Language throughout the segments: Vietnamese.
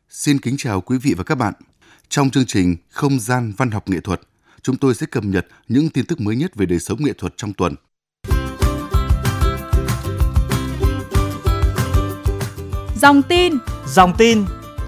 Xin kính chào quý vị và các bạn. Trong chương trình Không gian văn học nghệ thuật, chúng tôi sẽ cập nhật những tin tức mới nhất về đời sống nghệ thuật trong tuần. Dòng tin.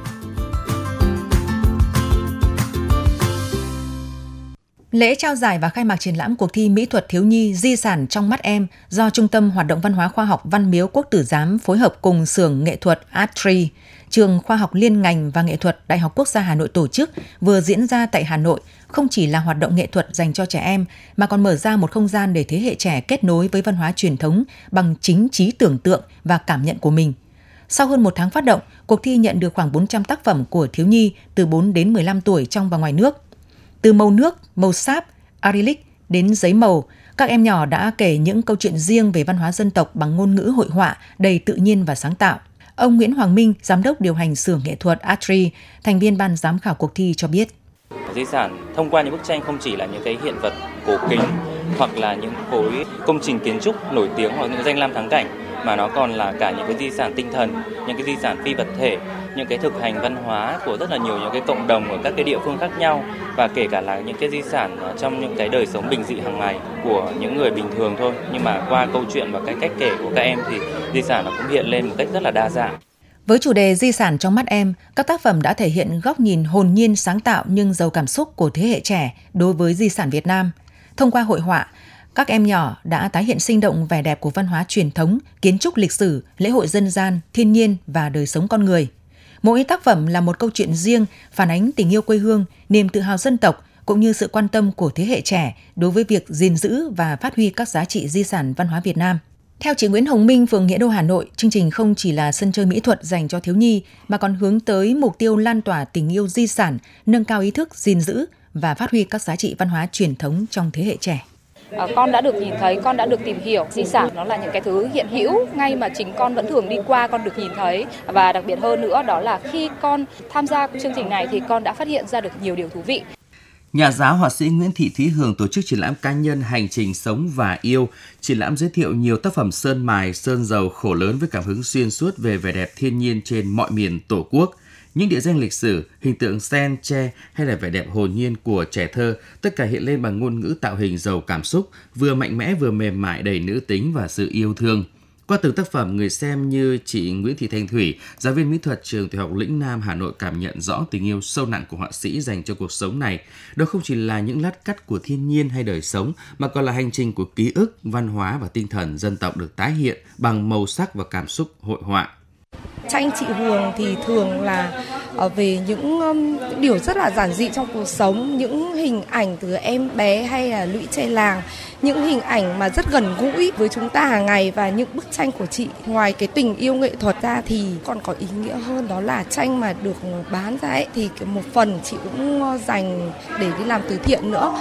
Lễ trao giải và khai mạc triển lãm cuộc thi mỹ thuật thiếu nhi Di sản trong mắt em do Trung tâm Hoạt động Văn hóa Khoa học Văn miếu Quốc tử giám phối hợp cùng xưởng nghệ thuật Art3, Trường Khoa học Liên ngành và Nghệ thuật Đại học Quốc gia Hà Nội tổ chức vừa diễn ra tại Hà Nội không chỉ là hoạt động nghệ thuật dành cho trẻ em mà còn mở ra một không gian để thế hệ trẻ kết nối với văn hóa truyền thống bằng chính trí tưởng tượng và cảm nhận của mình. Sau hơn một tháng phát động, cuộc thi nhận được khoảng 400 tác phẩm của thiếu nhi từ 4 đến 15 tuổi trong và ngoài nước. Từ màu nước, màu sáp, acrylic đến giấy màu, các em nhỏ đã kể những câu chuyện riêng về văn hóa dân tộc bằng ngôn ngữ hội họa đầy tự nhiên và sáng tạo. Ông Nguyễn Hoàng Minh, giám đốc điều hành xưởng nghệ thuật Art3, thành viên ban giám khảo cuộc thi cho biết. Di sản thông qua những bức tranh không chỉ là những cái hiện vật cổ kính hoặc là những khối công trình kiến trúc nổi tiếng hoặc những danh lam thắng cảnh, mà nó còn là cả những cái di sản tinh thần, những cái di sản phi vật thể, những cái thực hành văn hóa của rất là nhiều những cái cộng đồng ở các cái địa phương khác nhau, và kể cả là những cái di sản trong những cái đời sống bình dị hàng ngày của những người bình thường thôi. Nhưng mà qua câu chuyện và cái cách kể của các em thì di sản nó cũng hiện lên một cách rất là đa dạng. Với chủ đề Di sản trong mắt em, các tác phẩm đã thể hiện góc nhìn hồn nhiên sáng tạo nhưng giàu cảm xúc của thế hệ trẻ đối với di sản Việt Nam. Thông qua hội họa, các em nhỏ đã tái hiện sinh động vẻ đẹp của văn hóa truyền thống, kiến trúc lịch sử, lễ hội dân gian, thiên nhiên và đời sống con người. Mỗi tác phẩm là một câu chuyện riêng, phản ánh tình yêu quê hương, niềm tự hào dân tộc, cũng như sự quan tâm của thế hệ trẻ đối với việc gìn giữ và phát huy các giá trị di sản văn hóa Việt Nam. Theo chị Nguyễn Hồng Minh, phường Nghĩa Đô, Hà Nội, chương trình không chỉ là sân chơi mỹ thuật dành cho thiếu nhi, mà còn hướng tới mục tiêu lan tỏa tình yêu di sản, nâng cao ý thức gìn giữ và phát huy các giá trị văn hóa truyền thống trong thế hệ trẻ. Con đã được nhìn thấy, con đã được tìm hiểu di sản, nó là những cái thứ hiện hữu ngay mà chính con vẫn thường đi qua, con được nhìn thấy. Và đặc biệt hơn nữa đó là khi con tham gia chương trình này thì con đã phát hiện ra được nhiều điều thú vị. Nhà giáo họa sĩ Nguyễn Thị Thúy Hường tổ chức triển lãm cá nhân Hành trình sống và yêu. Triển lãm giới thiệu nhiều tác phẩm sơn mài, sơn dầu khổ lớn với cảm hứng xuyên suốt về vẻ đẹp thiên nhiên trên mọi miền Tổ quốc. Những địa danh lịch sử, hình tượng sen, tre hay là vẻ đẹp hồn nhiên của trẻ thơ, tất cả hiện lên bằng ngôn ngữ tạo hình giàu cảm xúc, vừa mạnh mẽ vừa mềm mại, đầy nữ tính và sự yêu thương. Qua từng tác phẩm, người xem như chị Nguyễn Thị Thanh Thủy, giáo viên mỹ thuật trường Tiểu học Lĩnh Nam, Hà Nội cảm nhận rõ tình yêu sâu nặng của họa sĩ dành cho cuộc sống này. Đó không chỉ là những lát cắt của thiên nhiên hay đời sống, mà còn là hành trình của ký ức, văn hóa và tinh thần dân tộc được tái hiện bằng màu sắc và cảm xúc hội họa. Tranh chị Hường thì thường là về những điều rất là giản dị trong cuộc sống, những hình ảnh từ em bé hay là lũy tre làng, những hình ảnh mà rất gần gũi với chúng ta hàng ngày. Và những bức tranh của chị, ngoài cái tình yêu nghệ thuật ra thì còn có ý nghĩa hơn, đó là tranh mà được bán ra ấy, thì một phần chị cũng dành để đi làm từ thiện nữa.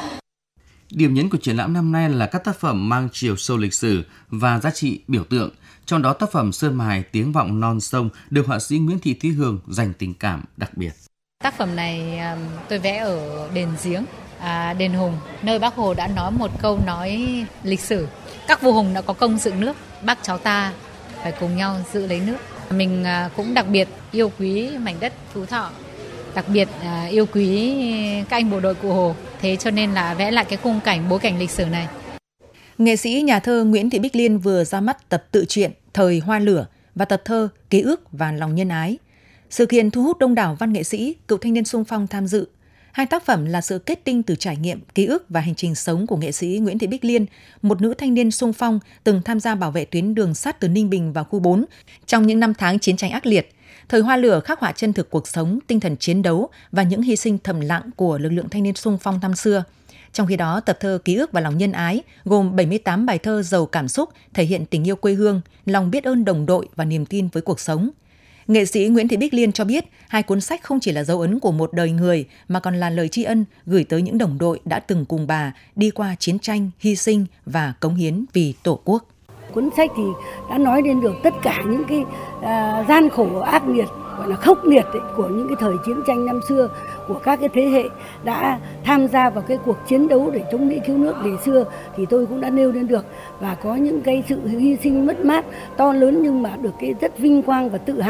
Điểm nhấn của triển lãm năm nay là các tác phẩm mang chiều sâu lịch sử và giá trị biểu tượng. Trong đó tác phẩm Sơn mài tiếng vọng non sông được họa sĩ Nguyễn Thị Thúy Hường dành tình cảm đặc biệt. Tác phẩm này tôi vẽ ở đền Giếng, đền Hùng, nơi Bác Hồ đã nói một câu nói lịch sử. Các vua hùng đã có công dựng nước, bác cháu ta phải cùng nhau giữ lấy nước. Mình cũng đặc biệt yêu quý mảnh đất Phú Thọ, đặc biệt yêu quý các anh bộ đội Cụ Hồ. Thế cho nên là vẽ lại cái khung cảnh, bối cảnh lịch sử này. Nghệ sĩ nhà thơ Nguyễn Thị Bích Liên vừa ra mắt tập tự truyện Thời Hoa Lửa và tập thơ Ký ức và Lòng nhân ái. Sự kiện thu hút đông đảo văn nghệ sĩ, cựu thanh niên xung phong tham dự. Hai tác phẩm là sự kết tinh từ trải nghiệm, ký ức và hành trình sống của nghệ sĩ Nguyễn Thị Bích Liên, một nữ thanh niên xung phong từng tham gia bảo vệ tuyến đường sắt từ Ninh Bình vào khu 4 trong những năm tháng chiến tranh ác liệt. Thời Hoa Lửa khắc họa chân thực cuộc sống, tinh thần chiến đấu và những hy sinh thầm lặng của lực lượng thanh niên xung phong năm xưa. Trong khi đó, tập thơ Ký ức và Lòng nhân ái gồm 78 bài thơ giàu cảm xúc, thể hiện tình yêu quê hương, lòng biết ơn đồng đội và niềm tin với cuộc sống. Nghệ sĩ Nguyễn Thị Bích Liên cho biết, hai cuốn sách không chỉ là dấu ấn của một đời người mà còn là lời tri ân gửi tới những đồng đội đã từng cùng bà đi qua chiến tranh, hy sinh và cống hiến vì Tổ quốc. Cuốn sách thì đã nói đến được tất cả những cái gian khổ ác nghiệt, gọi là khốc liệt ấy, của những cái thời chiến tranh năm xưa, của các cái thế hệ đã tham gia vào cái cuộc chiến đấu để chống Mỹ cứu nước ngày xưa, thì tôi cũng đã nêu lên được. Và có những cái sự hy sinh mất mát to lớn nhưng mà được cái rất vinh quang và tự hào.